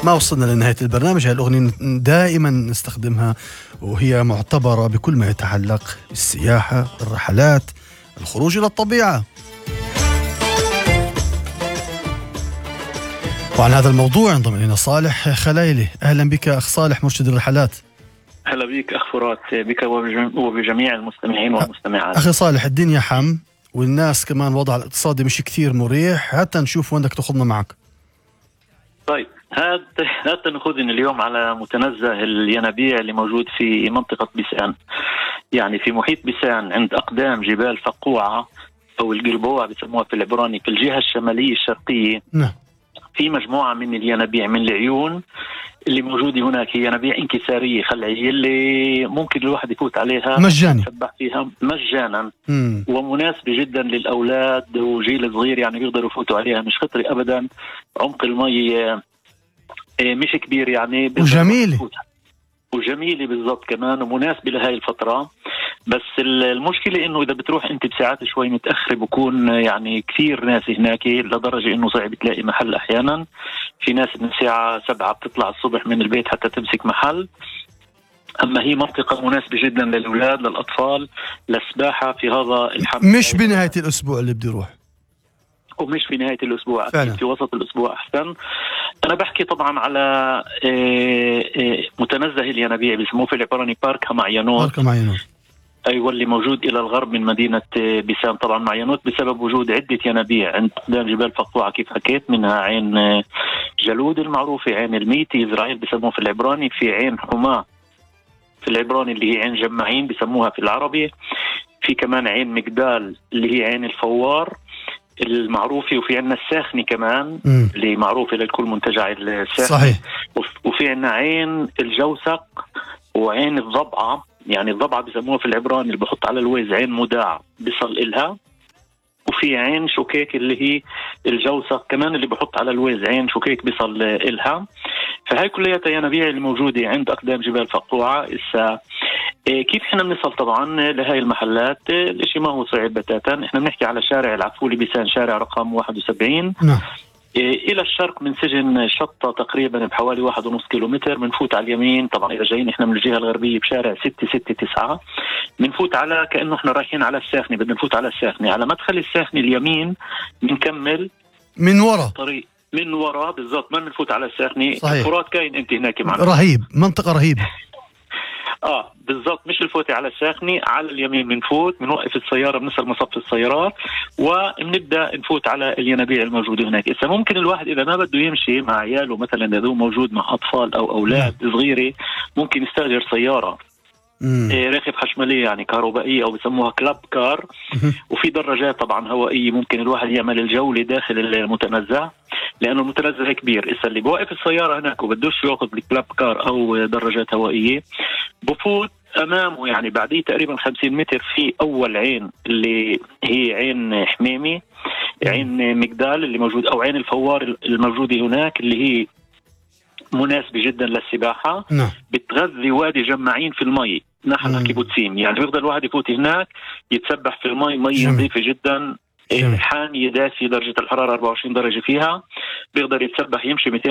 ما وصلنا لنهاية البرنامج. هاي الأغنية دائما نستخدمها وهي معتبرة بكل ما يتعلق بالسياحة، الرحلات، الخروج إلى الطبيعة. وعن هذا الموضوع انضم إلينا صالح خلايلي. أهلا بك أخ صالح مرشد الرحلات. هلا بك أخ فرات، بك وبجميع المستمعين والمستمعات. أخي صالح، الدنيا حم والناس كمان وضع الاقتصادي مش كثير مريح، حتى نشوف وينك تاخذنا معك. طيب، هذا نأخذنا اليوم على متنزه الينابيع اللي موجود في منطقة بيسان، يعني في محيط بيسان عند أقدام جبال فقوعة أو القلبوع بسموها في العبراني في الجهة الشمالية الشرقية. نعم. في مجموعة من الينابيع من العيون اللي موجودة هناك، هي ينابيع انكسارية خلعية اللي ممكن الواحد يفوت عليها مجاني، يسبح فيها مجانا، ومناسبة جدا للأولاد وجيل صغير، يعني بيقدروا يفوتوا عليها، مش خطري أبدا. عمق المي مش كبير يعني، وجميلة بالضبط كمان، ومناسبة لهاي الفترة. بس المشكلة إنه إذا بتروح أنت بساعات شوي متأخر بكون يعني كثير ناس هناك، لدرجة إنه صعب تلاقي محل. أحيانا في ناس من الساعة 7 بتطلع الصبح من البيت حتى تمسك محل. أما هي منطقة مناسبة جدا للأولاد للأطفال للسباحة في هذا الحمد. مش بنهاية الأسبوع اللي بدي أروح، ومش في نهاية الأسبوع، فعلا. في وسط الأسبوع أحسن. أنا بحكي طبعا على متنزه الينابيع بسموه في العبراني بارك معينوت. أيوة، اللي موجود إلى الغرب من مدينة بيسان. طبعا معينوت بسبب وجود عدة ينابيع عند أقدام جبال فقوعة كيف حكيت، منها عين جلود المعروفة، عين الميتي إسرائيل بسموه في العبراني، في عين حماة في العبراني اللي هي عين جماعين بسموها في العربي، في كمان عين مقدال اللي هي عين الفوار المعروفة، وفي عنا الساخني كمان اللي معروفة للكل منتجع الساخني. صحيح. وفي عنا عين الجوسق وعين الضبعة، يعني الضبعة بيسموها في العبراني اللي بحط على الويز عين مداع بيصل إلها، وفي عين شوكيك اللي هي الجوسق كمان اللي بحط على الويز عين شوكيك بيصل إلها. فهاي كلها ينابيع اللي موجودة عند أقدام جبال فقوعة. كيف احنا بنصل طبعا لهاي المحلات؟ الاشي ما هو صعب بتاتا. احنا بنحكي على شارع العفولي بيسان، شارع رقم 71. نعم. الى الشرق من سجن شطة تقريبا بحوالي 1.5 كيلومتر. بنفوت على اليمين، طبعا اذا جايين احنا من الجهة الغربية بشارع 669 بنفوت على كأنه احنا رايحين على الساخني، بدنا نفوت على الساخني. على مدخل الساخني اليمين بنكمل من وراء، طريق من وراء بالضبط، ما بنفوت على الساخني. صحيح. فرات كاين انت هناك معنا، رهيب، منطقة رهيبة. بالضبط، مش الفوتي على الساخني، على اليمين بنفوت، بنوقف السيارة، بنصل مصف السيارات وبنبدأ نفوت على الينابيع الموجودة هناك. إذا ممكن الواحد إذا ما بده يمشي مع عياله مثلا، إذا هو موجود مع أطفال أو أولاد صغيرة، ممكن يستأجر سيارة راكب حشملية يعني كهربائية، أو بسموها كلاب كار. وفي دراجات طبعا هوائية، ممكن الواحد يعمل الجولة داخل المتنزه، لأنه المتنزه كبير. إذا اللي بوقف السيارة هناك وبدوش يأخذ بالكلاب كار أو دراجات هوائية، بفوت أمامه يعني بعديه تقريبا 50 متر في أول عين اللي هي عين حميمي، عين مقدال اللي موجود، أو عين الفوار الموجودة هناك اللي هي مناسبة جدا للسباحة. بتغذي وادي جماعين في المي نحن كيبوتسيم، يعني بيقدر الواحد يفوت هناك يتسبح في المي، مي نظيفة جدا، حامية دافية، درجة الحرارة 24 درجة فيها، بيقدر يتسبح يمشي